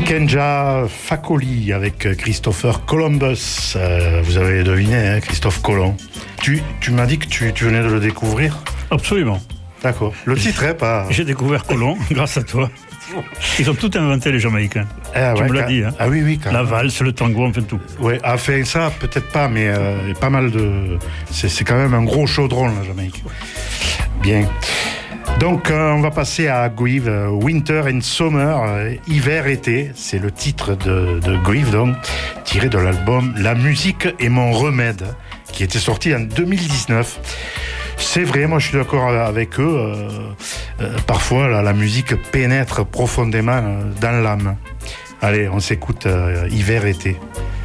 Tikenja Fakoli avec Christopher Columbus. Vous avez deviné, hein, Christophe Colomb. Tu m'as dit que tu venais de le découvrir ? Absolument. D'accord. Le titre est pas... J'ai découvert Colomb grâce à toi. Ils ont tout inventé, les Jamaïcains. Tu me l'as dit. Hein. Ah oui, quand la valse, le tango, on fait tout. Oui, enfin ça, peut-être pas, mais pas mal de... C'est quand même un gros chaudron, la Jamaïque. Bien. Donc, on va passer à Guive, Winter and Summer, hiver-été. C'est le titre de Guive, donc, tiré de l'album La musique est mon remède, qui était sorti en 2019. C'est vrai, moi je suis d'accord avec eux. Parfois, la musique pénètre profondément dans l'âme. Allez, on s'écoute hiver-été.